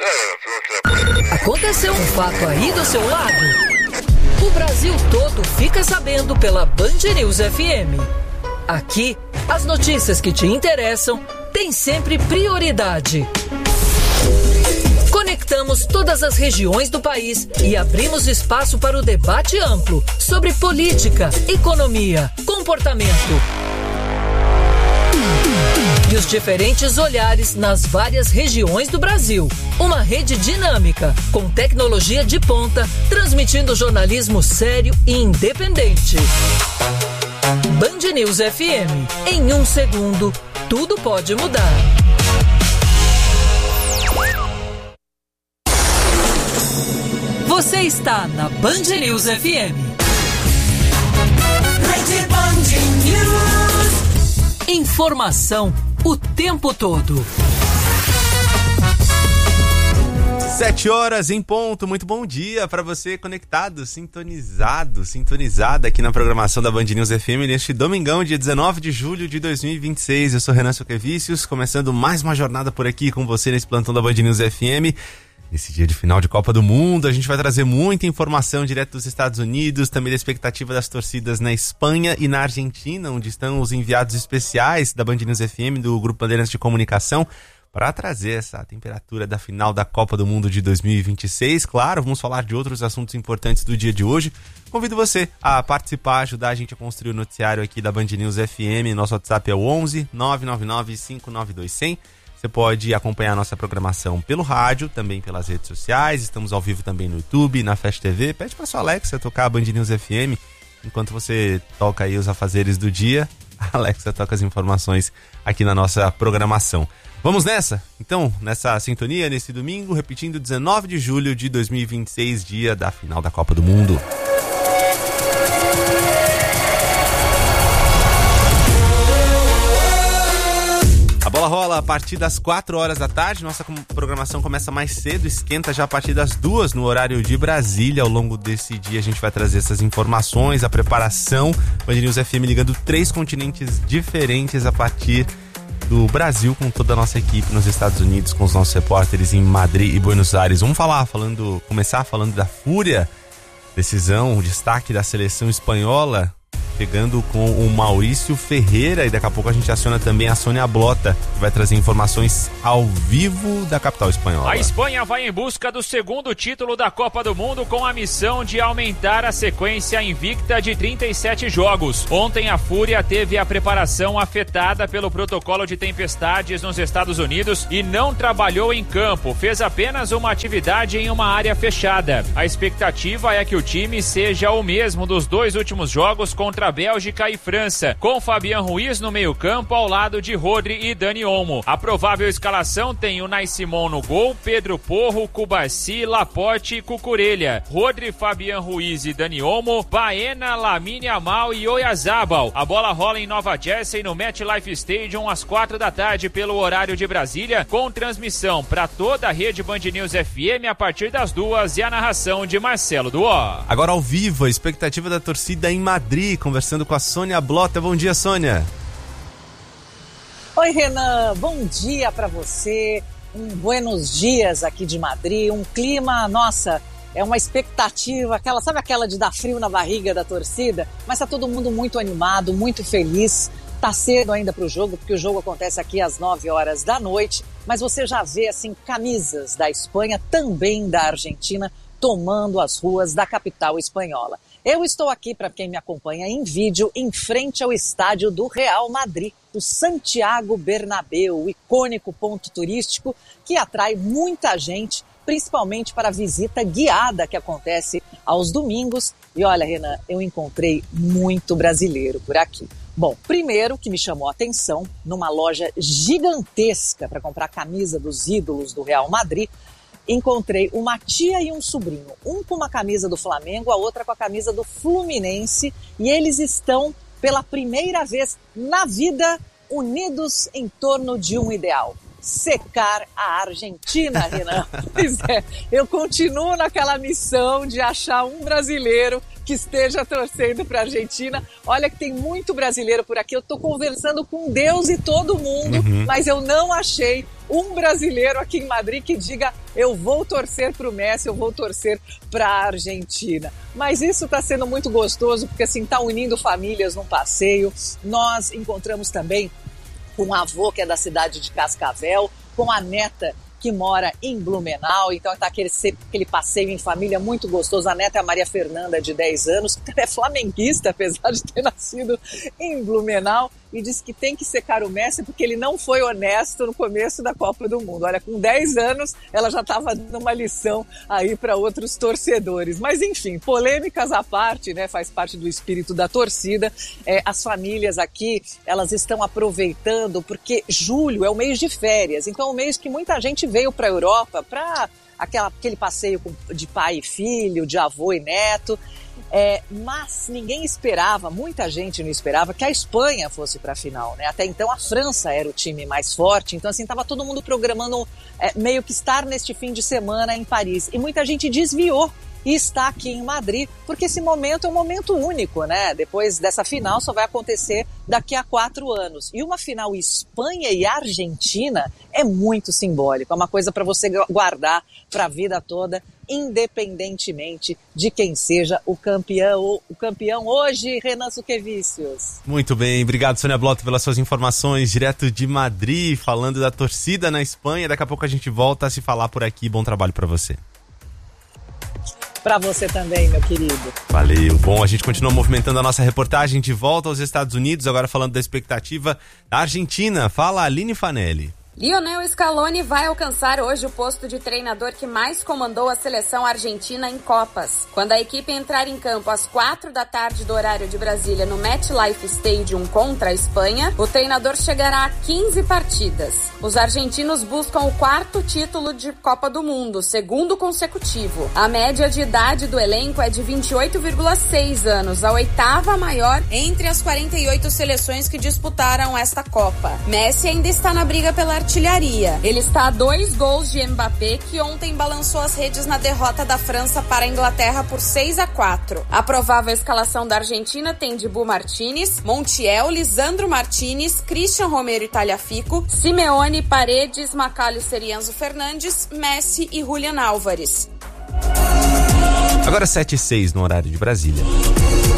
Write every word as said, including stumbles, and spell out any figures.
Aconteceu um fato aí do seu lado? O Brasil todo fica sabendo pela Band News F M. Aqui, as notícias que te interessam têm sempre prioridade. Conectamos todas as regiões do país e abrimos espaço para o debate amplo sobre política, economia, comportamento e os diferentes olhares nas várias regiões do Brasil. Uma rede dinâmica, com tecnologia de ponta, transmitindo jornalismo sério e independente. Band News F M. Em um segundo, tudo pode mudar. Você está na Band News F M. Rede Band News. Informação o tempo todo. Sete horas em ponto, muito bom dia para você conectado, sintonizado, sintonizada aqui na programação da Band News F M neste domingão, dia dezenove de julho de dois mil e vinte e seis. Eu sou Renan Soquevicius, começando mais uma jornada por aqui com você nesse plantão da Band News F M. Nesse dia de final de Copa do Mundo, a gente vai trazer muita informação direto dos Estados Unidos, também da expectativa das torcidas na Espanha e na Argentina, onde estão os enviados especiais da Band News F M, do Grupo Bandeirantes de Comunicação, para trazer essa temperatura da final da Copa do Mundo de dois mil e vinte e seis. Claro, vamos falar de outros assuntos importantes do dia de hoje. Convido você a participar, ajudar a gente a construir o noticiário aqui da Band News F M. Nosso WhatsApp é o onze nove nove nove cinco nove dois zero zero. Você pode acompanhar a nossa programação pelo rádio, também pelas redes sociais. Estamos ao vivo também no YouTube, na Fast T V. Pede para sua Alexa tocar a Band News F M. Enquanto você toca aí os afazeres do dia, a Alexa toca as informações aqui na nossa programação. Vamos nessa? Então, nessa sintonia, nesse domingo, repetindo, dezenove de julho de dois mil e vinte e seis, dia da final da Copa do Mundo. A bola rola a partir das quatro horas da tarde, nossa programação começa mais cedo, esquenta já a partir das duas no horário de Brasília. Ao longo desse dia a gente vai trazer essas informações, a preparação, Band News F M ligando três continentes diferentes a partir do Brasil, com toda a nossa equipe nos Estados Unidos, com os nossos repórteres em Madrid e Buenos Aires. Vamos falar, falando, começar falando da Fúria, decisão, o destaque da seleção espanhola, chegando com o Maurício Ferreira, e daqui a pouco a gente aciona também a Sônia Blota, que vai trazer informações ao vivo da capital espanhola. A Espanha vai em busca do segundo título da Copa do Mundo com a missão de aumentar a sequência invicta de trinta e sete jogos. Ontem a Fúria teve a preparação afetada pelo protocolo de tempestades nos Estados Unidos e não trabalhou em campo, fez apenas uma atividade em uma área fechada. A expectativa é que o time seja o mesmo dos dois últimos jogos contra Bélgica e França, com Fabián Ruiz no meio-campo ao lado de Rodri e Dani Olmo. A provável escalação tem o Unai Simón no gol, Pedro Porro, Cubarsí, Laporte e Cucurella. Rodri, Fabián Ruiz e Dani Olmo, Baena, Lamine Yamal e Oyarzabal. A bola rola em Nova Jersey no MetLife Stadium às quatro da tarde pelo horário de Brasília, com transmissão para toda a rede Band News F M a partir das duas e a narração de Marcelo Duó. Agora ao vivo, a expectativa da torcida em Madrid, conversando com a Sônia Blota. Bom dia, Sônia. Oi, Renan. Bom dia para você. Um buenos dias aqui de Madrid. Um clima, nossa, é uma expectativa, aquela, sabe aquela de dar frio na barriga da torcida? Mas tá todo mundo muito animado, muito feliz. Tá cedo ainda para o jogo, porque o jogo acontece aqui às nove horas da noite. Mas você já vê, assim, camisas da Espanha, também da Argentina, tomando as ruas da capital espanhola. Eu estou aqui, para quem me acompanha em vídeo, em frente ao estádio do Real Madrid, o Santiago Bernabéu, o icônico ponto turístico que atrai muita gente, principalmente para a visita guiada que acontece aos domingos. E olha, Renan, eu encontrei muito brasileiro por aqui. Bom, primeiro que me chamou a atenção, numa loja gigantesca para comprar camisa dos ídolos do Real Madrid, encontrei uma tia e um sobrinho, um com uma camisa do Flamengo, a outra com a camisa do Fluminense, e eles estão, pela primeira vez na vida, unidos em torno de um ideal: secar a Argentina, Renan. Pois é, eu continuo naquela missão de achar um brasileiro que esteja torcendo para a Argentina. Olha que tem muito brasileiro por aqui, eu estou conversando com Deus e todo mundo, uhum. mas eu não achei um brasileiro aqui em Madrid que diga eu vou torcer para o Messi, eu vou torcer para a Argentina. Mas isso está sendo muito gostoso, porque assim, está unindo famílias num passeio. Nós encontramos também com um avô que é da cidade de Cascavel, com a neta que mora em Blumenau, então está aquele, aquele passeio em família muito gostoso. A neta é a Maria Fernanda, de dez anos, que é flamenguista, apesar de ter nascido em Blumenau, e diz que tem que secar o Messi porque ele não foi honesto no começo da Copa do Mundo. Olha, com dez anos ela já estava dando uma lição aí para outros torcedores. Mas enfim, polêmicas à parte, né? Faz parte do espírito da torcida. É, as famílias aqui, elas estão aproveitando porque julho é o mês de férias, então é o mês que muita gente veio para a Europa para aquele passeio de pai e filho, de avô e neto. É, mas ninguém esperava, muita gente não esperava que a Espanha fosse para a final, né? Até então a França era o time mais forte, então assim, estava todo mundo programando é, meio que estar neste fim de semana em Paris. E muita gente desviou e está aqui em Madrid, porque esse momento é um momento único, né? Depois dessa final só vai acontecer daqui a quatro anos. E uma final Espanha e Argentina é muito simbólico, é uma coisa para você guardar para a vida toda, independentemente de quem seja o campeão, o campeão hoje, Renan Suquevicius. Muito bem, obrigado, Sônia Blotto, pelas suas informações direto de Madrid, falando da torcida na Espanha. Daqui a pouco a gente volta a se falar por aqui. Bom trabalho para você. Para você também, meu querido. Valeu. Bom, a gente continua movimentando a nossa reportagem de volta aos Estados Unidos, agora falando da expectativa da Argentina. Fala, Aline Fanelli. Lionel Scaloni vai alcançar hoje o posto de treinador que mais comandou a seleção argentina em Copas. Quando a equipe entrar em campo às quatro da tarde do horário de Brasília no MetLife Stadium contra a Espanha, o treinador chegará a quinze partidas. Os argentinos buscam o quarto título de Copa do Mundo, segundo consecutivo. A média de idade do elenco é de vinte e oito vírgula seis anos, a oitava maior entre as quarenta e oito seleções que disputaram esta Copa. Messi ainda está na briga pela artilharia. Ele está a dois gols de Mbappé, que ontem balançou as redes na derrota da França para a Inglaterra por seis a quatro. A provável escalação da Argentina tem Dibu Martínez, Montiel, Lisandro Martínez, Christian Romero e Tagliafico, Simeone, Paredes, McAllister e Enzo Fernandes, Messi e Julián Álvares. Agora sete e seis no horário de Brasília.